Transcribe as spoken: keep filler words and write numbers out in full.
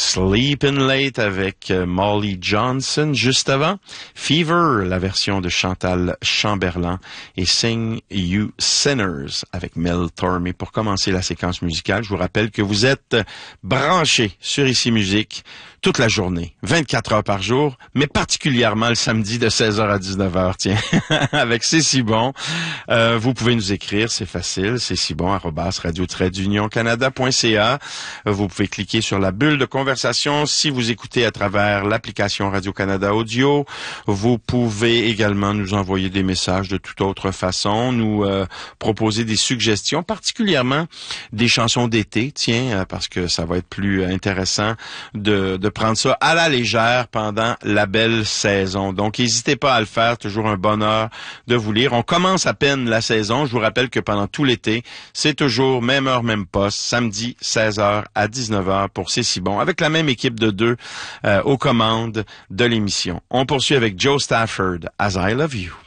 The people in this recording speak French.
Sleepin' Late avec Molly Johnson. Juste avant, Fever, la version de Chantal Chamberlain, et Sing You Sinners avec Mel Tormé. Pour commencer la séquence musicale, je vous rappelle que vous êtes branchés sur Ici Musique toute la journée, vingt-quatre heures par jour, mais particulièrement le samedi de seize heures à dix-neuf heures, tiens, avec C'est si bon. Euh, vous pouvez nous écrire, c'est facile, c'est si bon, arobase radio tiret union canada point c a. Vous pouvez cliquer sur la bulle de conversation si vous écoutez à travers l'application Radio-Canada Audio. Vous pouvez également nous envoyer des messages de toute autre façon, nous euh, proposer des suggestions, particulièrement des chansons d'été, tiens, parce que ça va être plus intéressant de, de prendre ça à la légère pendant la belle saison. Donc, n'hésitez pas à le faire, toujours un bonheur de vous lire. On commence à peine la saison. Je vous rappelle que pendant tout l'été, c'est toujours même heure, même poste, samedi seize heures à dix-neuf heures pour C'est si bon, avec la même équipe de deux euh, aux commandes de l'émission. On poursuit avec Joe Stafford, As I Love You.